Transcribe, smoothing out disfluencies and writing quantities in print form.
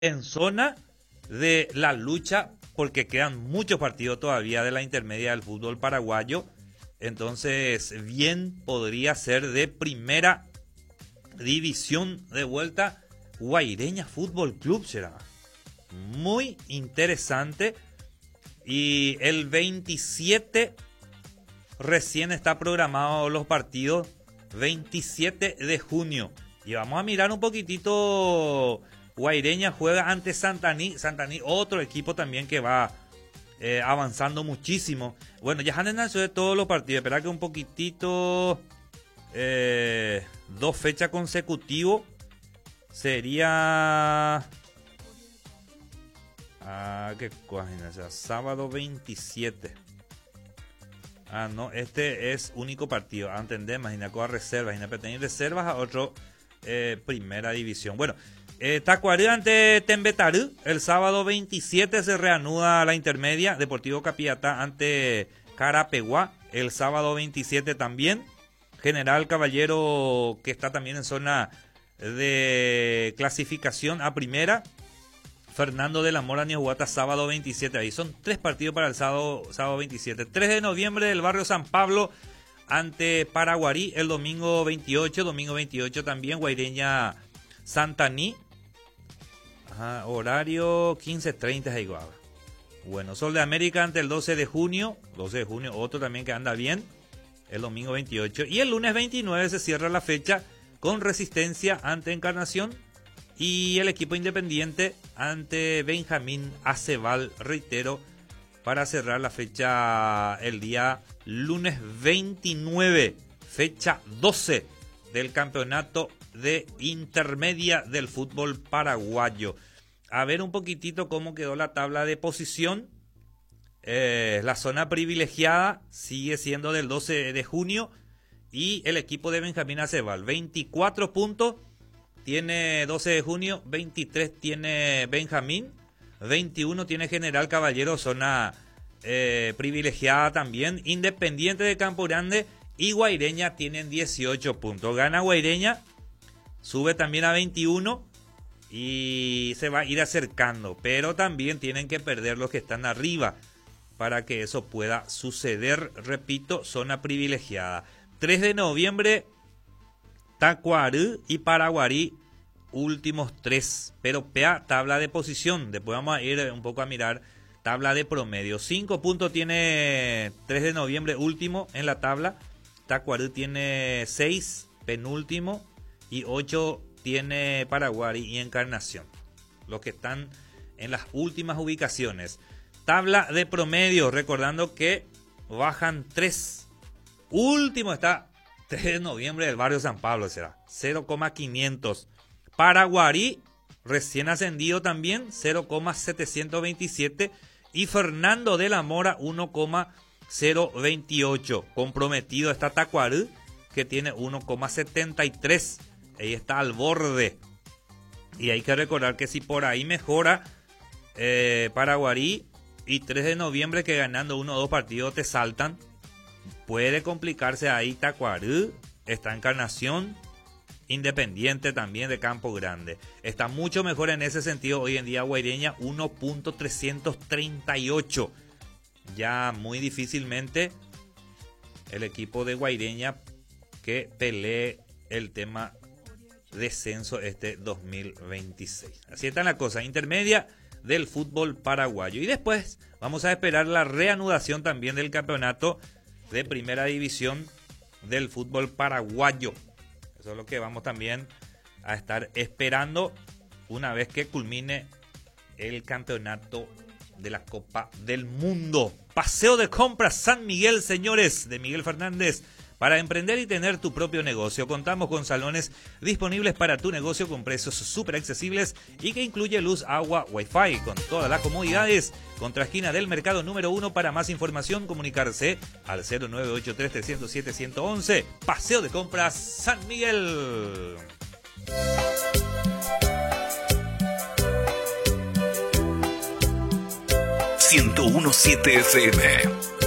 en zona de la lucha, porque quedan muchos partidos todavía de la intermedia del fútbol paraguayo. Entonces, bien podría ser de primera división de vuelta. Guaireña Fútbol Club será muy interesante. Y el 27 recién está programado los partidos, 27 de junio. Y vamos a mirar un poquitito. Guaireña juega ante Santaní. Santaní, otro equipo también que va avanzando muchísimo. Bueno, ya han anunciado de todos los partidos. Espera que un poquitito. 2 fechas consecutivas. Sería. ¿Qué página? O sea, sábado 27. No, este es único partido. ¿Entendés? Imagina con reservas. Imagina tener reservas a otro primera división. Bueno, Tacuarí ante Tembetarú. El sábado 27 se reanuda la intermedia. Deportivo Capiatá ante Carapeguá. El sábado 27 también. General Caballero, que está también en zona de clasificación a primera. Fernando de la Mora Nihuata, sábado 27. Ahí son 3 partidos para el sábado 27. 3 de noviembre del barrio San Pablo ante Paraguarí. El domingo 28. Domingo 28 también Guaireña Santaní. Horario 15:30 es igual. Bueno, Sol de América ante el 12 de junio. 12 de junio, otro también que anda bien. El domingo 28. Y el lunes 29 se cierra la fecha con Resistencia ante Encarnación. Y el equipo independiente ante Benjamín Aceval, reitero, para cerrar la fecha el día lunes 29, fecha 12 del campeonato de intermedia del fútbol paraguayo. A ver un poquitito cómo quedó la tabla de posición. La zona privilegiada sigue siendo del 12 de junio y el equipo de Benjamín Aceval, 24 puntos. Tiene 12 de junio, 23 tiene Benjamín, 21 tiene General Caballero, zona privilegiada también. Independiente de Campo Grande y Guaireña tienen 18 puntos. Gana Guaireña, sube también a 21 y se va a ir acercando. Pero también tienen que perder los que están arriba para que eso pueda suceder. Repito, zona privilegiada. 3 de noviembre... Tacuarú y Paraguarí, últimos 3. Pero tabla de posición. Después vamos a ir un poco a mirar tabla de promedio. 5 puntos tiene 3 de noviembre, último en la tabla. Tacuarú tiene 6, penúltimo. Y 8 tiene Paraguarí y Encarnación. Los que están en las últimas ubicaciones. Tabla de promedio, recordando que bajan 3. Último está 3 de noviembre del barrio San Pablo, será 0,500. Paraguarí, recién ascendido también, 0,727. Y Fernando de la Mora, 1,028. Comprometido está Tacuarú, que tiene 1,73. Ahí está al borde. Y hay que recordar que si por ahí mejora Paraguarí y 3 de noviembre, que ganando 1 o 2 partidos te saltan, puede complicarse ahí Tacuarú. Está Encarnación, Independiente también de Campo Grande. Está mucho mejor en ese sentido hoy en día Guaireña, 1.338. Ya muy difícilmente el equipo de Guaireña que pelee el tema descenso este 2026. Así está la cosa intermedia del fútbol paraguayo. Y después vamos a esperar la reanudación también del campeonato de primera división del fútbol paraguayo. Eso es lo que vamos también a estar esperando una vez que culmine el campeonato de la Copa del Mundo. Paseo de compras San Miguel, señores, de Miguel Fernández. Para emprender y tener tu propio negocio, contamos con salones disponibles para tu negocio con precios súper accesibles y que incluye luz, agua, wifi, con todas las comodidades. Contra esquina del mercado número 1. Para más información, comunicarse al 0983-307-111. Paseo de compras San Miguel. 101.7 FM.